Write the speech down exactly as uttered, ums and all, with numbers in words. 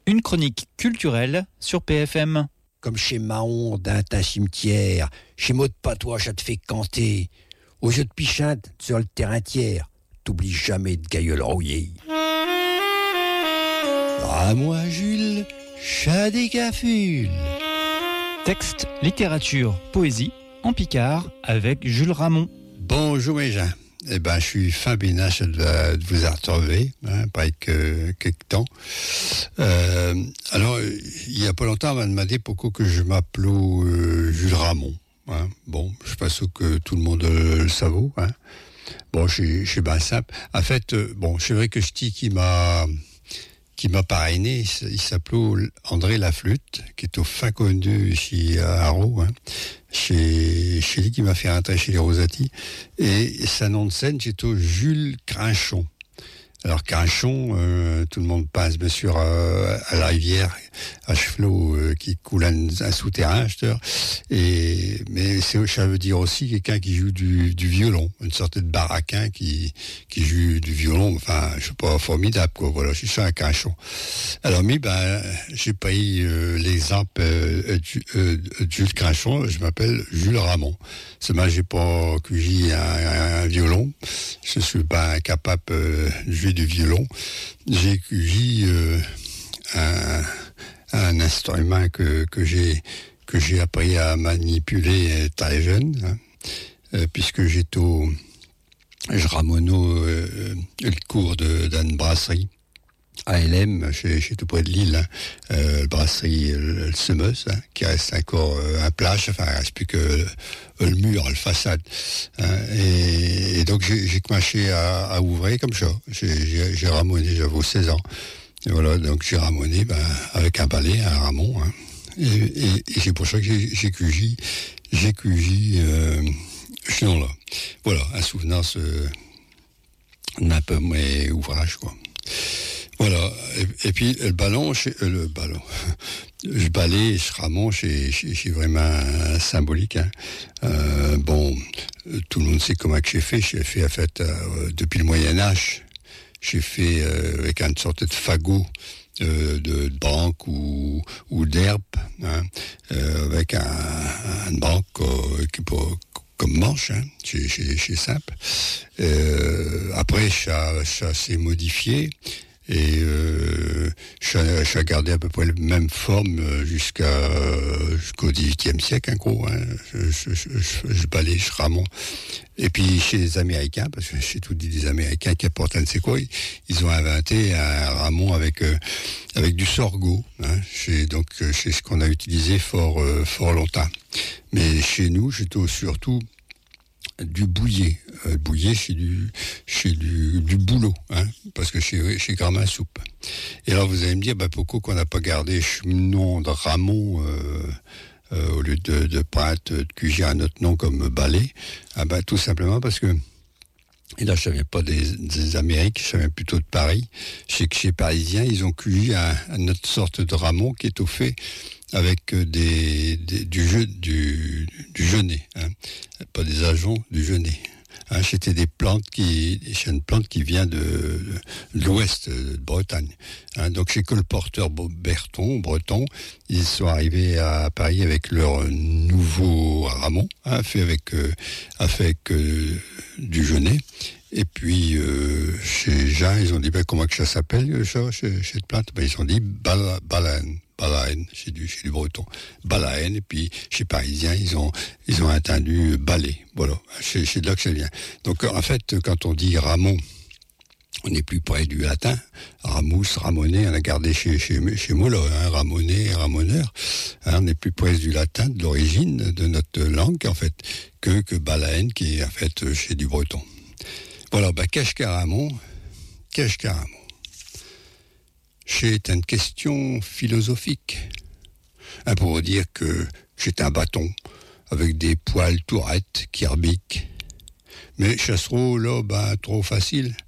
Une chronique culturelle sur P F M. Comme chez Mahon, d'un tas cimetière, chez Maud Patois, ça te fait canter. Au jeu de pichinte, sur le terrain tiers, t'oublies jamais de gailleul rouillé. Ah moi Jules, chat des cafules. Texte, littérature, poésie, en Picard, avec Jules Ramon. Bonjour mes gens. Eh ben, je suis fin bénache de, de vous retrouver, hein, pas avec euh, quelques temps. Euh, alors, il y a pas longtemps, on m'a demandé pourquoi que je m'appelais euh, Jules Ramon. Hein. Bon, je suis pas sûr que tout le monde euh, le savait. Hein. Bon, je suis bien simple. En fait, euh, bon, c'est vrai que je dis qui m'a qui m'a parrainé, il s'appelait André Laflûte, qui est au fin connu chez Haro, hein, chez, chez lui qui m'a fait rentrer chez les Rosati. Et sa nom de scène, c'est au Jules Crinchon. Alors Crinchon, euh, tout le monde passe bien sûr euh, à la rivière, à chevelot euh, qui coule un, un souterrain, je te dis. Et mais c'est, ça veut dire aussi quelqu'un qui joue du, du violon, une sorte de baraquin qui qui joue du violon. Enfin, je sais pas, formidable quoi. Voilà, je suis ça un Crinchon. Alors mais ben, j'ai pris euh, l'exemple euh, du, euh, de Jules Crinchon. Je m'appelle Jules Ramon. Seulement, j'ai pas cueilli un, un, un violon. Je suis pas incapable euh, de jouer du violon. J'ai cueilli euh, un, un instrument que, que j'ai que j'ai appris à manipuler très jeune, hein, euh, puisque j'étais au je ramono euh, le cours de d'Anne Brasserie à L M, chez, chez tout près de Lille, hein, euh, le brasserie le, le Semeuse, hein, qui reste encore euh, un plage, enfin il reste plus que le, le mur, le façade, hein, et, et donc j'ai, j'ai commencé à, à ouvrir comme ça. J'ai, j'ai, j'ai ramoné, j'avais seize ans, et voilà, donc j'ai ramoné ben, avec un balai, un ramon, hein, et, et, et c'est pour ça que j'ai, j'ai cueilli, j'ai cueilli euh, ce nom-là. Voilà, un souvenance euh, d'un peu mes ouvrages, quoi. Voilà, et, et puis le ballon, chez, euh, le ballon, je balai, je ramon, c'est, c'est, c'est vraiment symbolique. Hein. Euh, bon, tout le monde sait comment que j'ai fait. J'ai fait, en fait, euh, depuis le Moyen-Âge, j'ai fait euh, avec une sorte de fagot euh, de, de branque ou, ou d'herbe, hein, euh, avec un, un branque euh, qui peut comme manche, hein, c'est, c'est, c'est simple. Euh, après, ça, ça s'est modifié. Et euh, ça, ça a gardé à peu près la même forme jusqu'à jusqu'au dix-huitième siècle, en gros. Hein. Je, je, je, je balai, je ramon. Et puis chez les Américains, parce que j'ai tout dit des Américains qui apportent un de ces quoi, ils, ils ont inventé un ramon avec euh, avec du sorgho. Hein. C'est donc c'est ce qu'on a utilisé fort euh, fort longtemps. Mais chez nous, j'étais surtout du bouillet. Euh, bouillet, c'est du, c'est du, du boulot, hein, parce que c'est, c'est grand soupe. Et alors, vous allez me dire, bah, pourquoi qu'on n'a pas gardé ce nom de Ramon, euh, euh, au lieu de, de prêtre, de cueillir un autre nom comme balai? Ah, bah, tout simplement parce que, et là, je ne savais pas des, des Amériques, je savais plutôt de Paris. Je sais que chez les Parisiens, ils ont cueilli un, une autre sorte de Ramon qui est au fait avec des, des, du, jeu, du, du genêt, hein. Pas des ajoncs, du genêt. Hein, c'était des plantes qui, c'est une plante qui vient de, de l'ouest de Bretagne. Hein, donc c'est que le porteur Berton, breton, ils sont arrivés à Paris avec leur nouveau ramon, hein, fait avec, euh, avec euh, du genêt. Et puis, euh, chez Jean, ils ont dit, ben, comment que ça s'appelle, ça, cette plante? Ben, ils ont dit, bala, balaine. Balaine, c'est du, c'est du breton. Balaine, et puis, chez Parisiens, ils ont, ils ont entendu balai. Voilà. C'est, c'est de là que ça vient. Donc, en fait, quand on dit Ramon, on est plus près du latin. Ramus, ramoner, on a gardé chez, chez, chez moi, là, hein, ramoner, ramoneur. Hein, on est plus près du latin, de l'origine de notre langue, en fait, que, que balaine, qui est, en fait, chez du breton. Voilà, bah, qu'est-ce qu'un Ramon? Qu'est-ce qu'un Ramon? C'est une question philosophique. Hein, pour dire que c'est un bâton avec des poils tourettes qui rebiquent. Mais chassereau, là, ben, trop facile.